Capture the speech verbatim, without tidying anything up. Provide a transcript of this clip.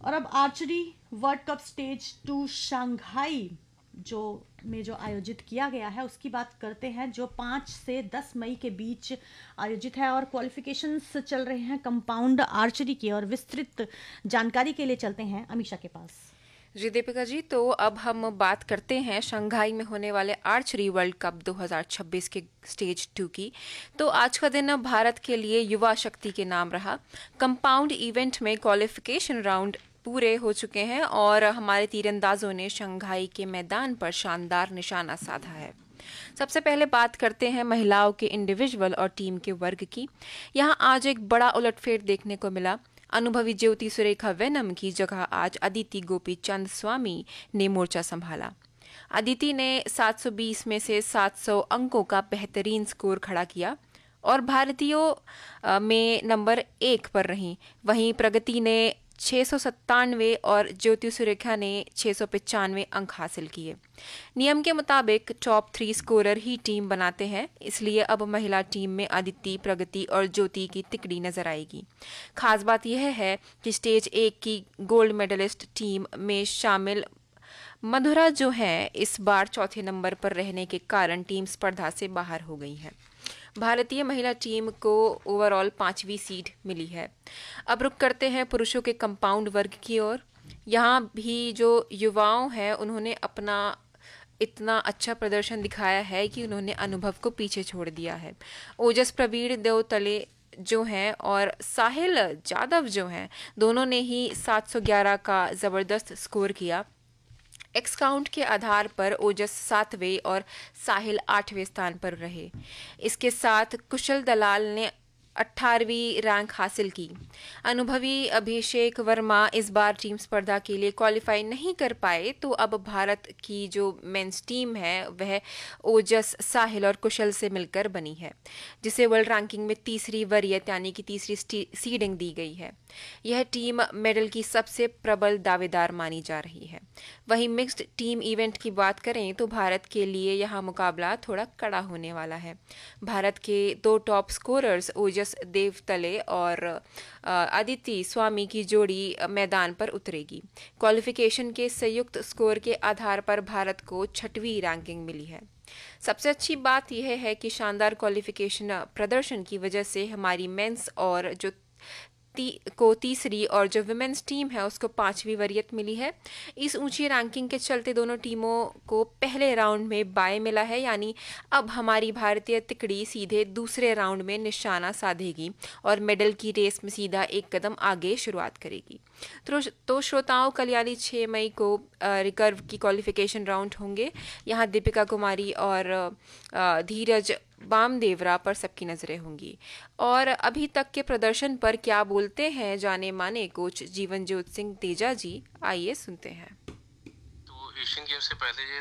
और अब archery world cup stage two Shanghai जो में जो आयोजित किया गया है उसकी बात करते हैं, जो पाँच से दस मई के बीच आयोजित है और क्वालिफिकेशंस चल रहे हैं कंपाउंड आर्चरी की। और विस्तृत जानकारी के लिए चलते हैं अमीषा के पास। जी दीपिका जी, तो अब हम बात करते हैं शंघाई में होने वाले आर्चरी वर्ल्ड कप दो हज़ार छब्बीस के स्टेज टू की। तो आज का दिन भारत के लिए युवा शक्ति के नाम रहा। कंपाउंड इवेंट में क्वालिफिकेशन राउंड पूरे हो चुके हैं और हमारे तीरंदाजों ने शंघाई के मैदान पर शानदार निशाना साधा है। सबसे पहले बात करते हैं महिलाओं के इंडिविजुअल और टीम के वर्ग की। यहाँ आज एक बड़ा उलटफेर देखने को मिला। अनुभवी ज्योति सुरेखा वेनम की जगह आज अदिति गोपी चंद स्वामी ने मोर्चा संभाला। अदिति ने सात सौ बीस में से सात सौ अंकों का बेहतरीन स्कोर खड़ा किया और भारतीयों में नंबर एक पर रहीं। वहीं प्रगति ने छह सौ सत्तानवे और ज्योति सुरेखा ने छह सौ पचानवे अंक हासिल किए। नियम के मुताबिक टॉप थ्री स्कोरर ही टीम बनाते हैं, इसलिए अब महिला टीम में अदिति, प्रगति और ज्योति की तिकड़ी नजर आएगी। खास बात यह है कि स्टेज एक की गोल्ड मेडलिस्ट टीम में शामिल मधुरा जो है इस बार चौथे नंबर पर रहने के कारण टीम स्पर्धा से बाहर हो गई है। भारतीय महिला टीम को ओवरऑल पांचवी सीड मिली है। अब रुक करते हैं पुरुषों के कंपाउंड वर्ग की ओर। यहाँ भी जो युवाओं हैं उन्होंने अपना इतना अच्छा प्रदर्शन दिखाया है कि उन्होंने अनुभव को पीछे छोड़ दिया है। ओजस प्रवीण देवतले जो हैं और साहिल जादव जो हैं, दोनों ने ही सात सौ ग्यारह का जबरदस्त स्कोर किया। एक्स काउंट के आधार पर ओजस सातवें और साहिल आठवें स्थान पर रहे। इसके साथ कुशल दलाल ने अठारहवीं रैंक हासिल की। अनुभवी अभिषेक वर्मा इस बार टीम स्पर्धा के लिए क्वालिफाई नहीं कर पाए, तो अब भारत की जो मेंस टीम है वह ओजस, साहिल और कुशल से मिलकर बनी है, जिसे वर्ल्ड रैंकिंग में तीसरी वरीयत यानी कि तीसरी सीडिंग दी गई है। यह टीम मेडल की सबसे प्रबल दावेदार मानी जा रही है। वहीं मिक्स्ड टीम इवेंट की बात करें तो भारत के लिए यहां मुकाबला थोड़ा कड़ा होने वाला है। भारत के दो टॉप स्कोरर्स ओजस देवतले और अदिति स्वामी की जोड़ी मैदान पर उतरेगी। क्वालिफिकेशन के संयुक्त स्कोर के आधार पर भारत को छठवीं रैंकिंग मिली है। सबसे अच्छी बात यह है कि शानदार क्वालिफिकेशन प्रदर्शन की वजह से हमारी मेंस और जो ती, को तीसरी और जो विमेंस टीम है उसको पांचवी वरीयत मिली है। इस ऊंची रैंकिंग के चलते दोनों टीमों को पहले राउंड में बाय मिला है, यानी अब हमारी भारतीय तिकड़ी सीधे दूसरे राउंड में निशाना साधेगी और मेडल की रेस में सीधा एक कदम आगे शुरुआत करेगी। तो, तो श्रोताओं, कल यानी छह मई को रिकर्व की क्वालिफिकेशन राउंड होंगे। यहाँ दीपिका कुमारी और धीरज बामदेवरा पर सबकी नजरें होंगी। और अभी तक के प्रदर्शन पर क्या बोलते हैं जाने माने कोच जीवनज्योत सिंह तेजा जी, आइए सुनते हैं। तो एशियन गेम्स से पहले ये